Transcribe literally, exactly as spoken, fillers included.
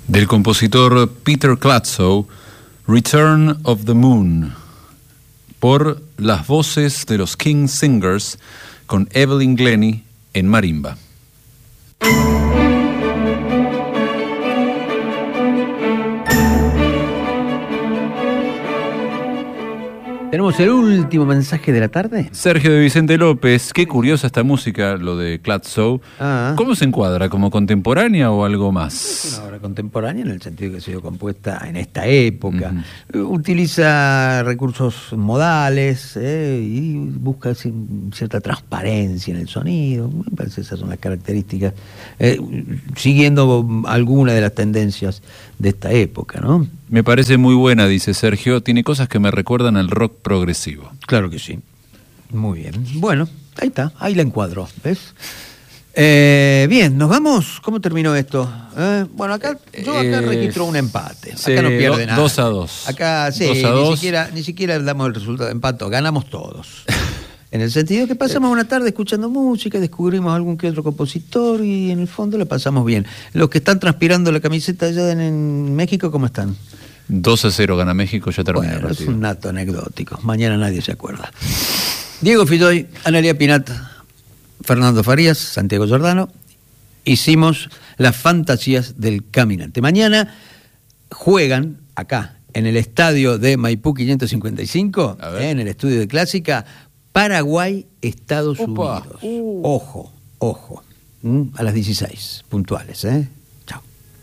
Del compositor Peter Clatsow, Return of the Moon, por las voces de los King Singers con Evelyn Glennie en marimba. ¿Tenemos el último mensaje de la tarde? Sergio de Vicente López, qué curiosa esta música, lo de Clatsow. Ah. ¿Cómo se encuadra? ¿Como contemporánea o algo más? Es una obra contemporánea en el sentido que ha sido compuesta en esta época. Uh-huh. Utiliza recursos modales eh, y busca cierta transparencia en el sonido. Me parece que esas son las características, eh, siguiendo alguna de las tendencias de esta época, ¿no? Me parece muy buena, dice Sergio. Tiene cosas que me recuerdan al rock progresivo. Claro que sí. Muy bien. Bueno, ahí está. Ahí la encuadro. ¿Ves? Eh, bien, ¿nos vamos? ¿Cómo terminó esto? ¿Eh? Bueno, acá yo acá eh, registro un empate. Sí, acá no pierde do, nada. Dos a dos. Acá sí, dos a ni, dos. Siquiera, ni siquiera damos el resultado de empate. Ganamos todos. En el sentido que pasamos una tarde escuchando música, descubrimos algún que otro compositor y en el fondo la pasamos bien. Los que están transpirando la camiseta allá en, en México, ¿cómo están? dos a cero gana México, ya termina bueno, el partido. Es un dato anecdótico. Mañana nadie se acuerda. Diego Fidoy, Analia Pinat, Fernando Farías, Santiago Giordano, hicimos las fantasías del caminante. Mañana juegan acá, en el estadio de Maipú quinientos cincuenta y cinco, eh, en el estudio de Clásica, Paraguay, Estados Upa. Unidos. Uh. Ojo, ojo. ¿Mm? A las dieciséis, puntuales, ¿eh?